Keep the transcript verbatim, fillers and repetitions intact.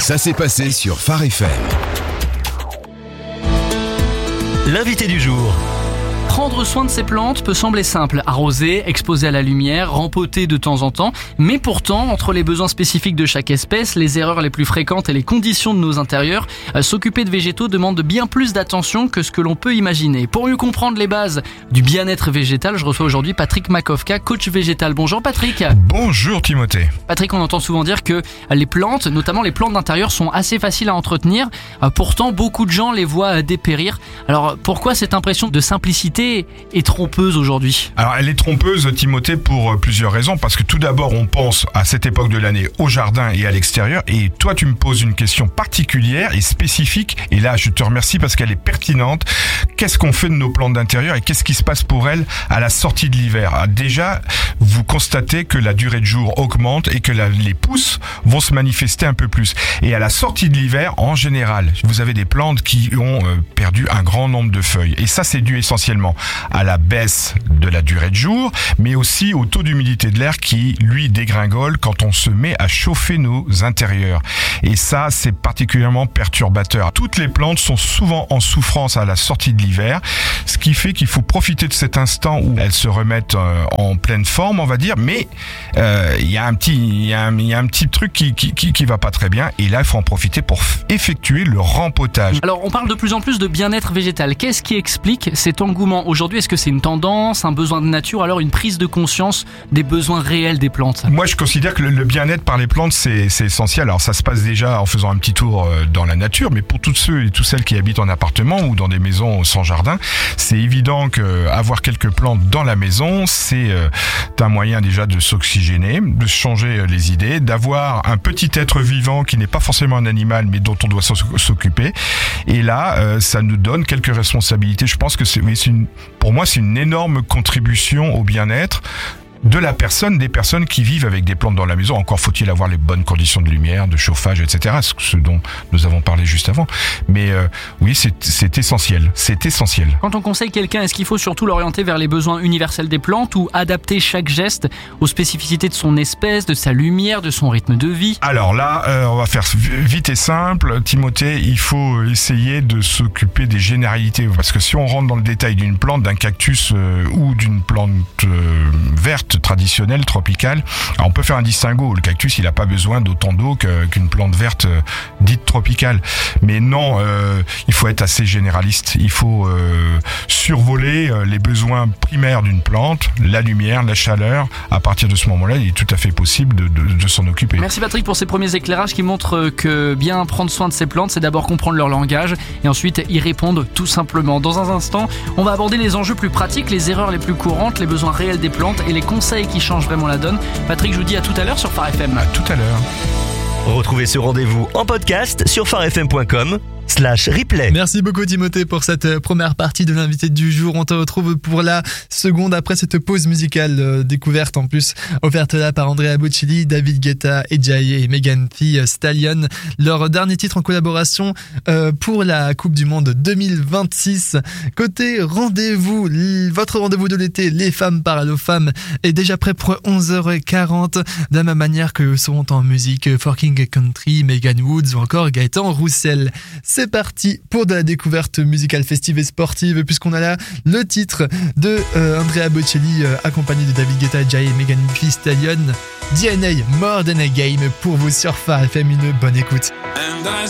Ça s'est passé sur Phare F M. L'invité du jour. Prendre soin de ses plantes peut sembler simple, arroser, exposer à la lumière, rempoter de temps en temps, mais pourtant, entre les besoins spécifiques de chaque espèce, les erreurs les plus fréquentes et les conditions de nos intérieurs, euh, s'occuper de végétaux demande bien plus d'attention que ce que l'on peut imaginer. Pour mieux comprendre les bases du bien-être végétal, je reçois aujourd'hui Patrick Makowka, coach végétal. Bonjour Patrick. Bonjour Timothée. Patrick, on entend souvent dire que les plantes, notamment les plantes d'intérieur, sont assez faciles à entretenir, euh, pourtant beaucoup de gens les voient dépérir. Alors pourquoi cette impression de simplicité est trompeuse aujourd'hui? Alors elle est trompeuse Timothée pour plusieurs raisons, parce que tout d'abord on pense à cette époque de l'année au jardin et à l'extérieur, et toi tu me poses une question particulière et spécifique, et là je te remercie parce qu'elle est pertinente. Qu'est-ce qu'on fait de nos plantes d'intérieur et qu'est-ce qui se passe pour elles à la sortie de l'hiver? Déjà, vous constatez que la durée de jour augmente et que la, les pousses vont se manifester un peu plus, et à la sortie de l'hiver en général vous avez des plantes qui ont euh, perdu un grand nombre de feuilles, et ça c'est dû essentiellement à la baisse de la durée de jour, mais aussi au taux d'humidité de l'air qui, lui, dégringole quand on se met à chauffer nos intérieurs. Et ça, c'est particulièrement perturbateur. Toutes les plantes sont souvent en souffrance à la sortie de l'hiver, ce qui fait qu'il faut profiter de cet instant où elles se remettent euh, en pleine forme, on va dire, mais il euh, y a un petit, il y a un, y a un petit truc qui, qui, qui, qui va pas très bien, et là, il faut en profiter pour f- effectuer le rempotage. Alors, on parle de plus en plus de bien-être végétal. Qu'est-ce qui explique cet engouement aujourd'hui? Est-ce que c'est une tendance, un besoin de nature, alors une prise de conscience des besoins réels des plantes? Moi, je considère que le, le bien-être par les plantes, c'est, c'est essentiel. Alors, ça se passe déjà en faisant un petit tour dans la nature, mais pour tous ceux et toutes celles qui habitent en appartement ou dans des maisons sans jardin, c'est évident qu'avoir quelques plantes dans la maison, c'est euh, un moyen déjà de s'oxygéner, de changer les idées, d'avoir un petit être vivant qui n'est pas forcément un animal, mais dont on doit s'occuper. Et là, euh, ça nous donne quelques responsabilités. Je pense que c'est, mais c'est une, pour moi, c'est une énorme contribution au bien-être de la personne, des personnes qui vivent avec des plantes dans la maison. Encore faut-il avoir les bonnes conditions de lumière, de chauffage, et cetera. Ce dont nous avons parlé juste avant. Mais euh, oui, c'est, c'est essentiel. C'est essentiel. Quand on conseille quelqu'un, est-ce qu'il faut surtout l'orienter vers les besoins universels des plantes ou adapter chaque geste aux spécificités de son espèce, de sa lumière, de son rythme de vie? Alors là, euh, on va faire vite et simple. Timothée, il faut essayer de s'occuper des généralités. Parce que si on rentre dans le détail d'une plante, d'un cactus euh, ou d'une plante euh, verte, traditionnelle, tropicale, alors on peut faire un distinguo. Le cactus, il n'a pas besoin d'autant d'eau que, qu'une plante verte euh, dite tropicale. Mais non, euh, il faut être assez généraliste. Il faut euh, survoler euh, les besoins primaires d'une plante, la lumière, la chaleur. À partir de ce moment-là, il est tout à fait possible de, de, de s'en occuper. Merci Patrick pour ces premiers éclairages qui montrent que bien prendre soin de ses plantes, c'est d'abord comprendre leur langage et ensuite y répondre tout simplement. Dans un instant, on va aborder les enjeux plus pratiques, les erreurs les plus courantes, les besoins réels des plantes et les conseils qui changent vraiment la donne. Patrick, je vous dis à tout à l'heure sur Phare F M. À tout à l'heure. Retrouvez ce rendez-vous en podcast sur pharefm point com slash replay. Merci beaucoup Timothée pour cette première partie de l'invité du jour. On te retrouve pour la seconde après cette pause musicale euh, découverte en plus offerte là par Andrea Bocelli, David Guetta et Jay et Megan Thee Stallion. Leur dernier titre en collaboration euh, pour la Coupe du Monde deux mille vingt-six. Côté rendez-vous, votre rendez-vous de l'été, les femmes parlent aux femmes, est déjà prêt pour onze heures quarante. De la même manière que seront en musique Forking Country, Megan Woods ou encore Gaëtan Roussel. C'est parti pour de la découverte musicale festive et sportive, puisqu'on a là le titre de euh, Andrea Bocelli euh, accompagné de David Guetta, Jay et Megan Thee Stallion, D N A More Than a Game pour vous sur Phare F M. Une bonne écoute. And I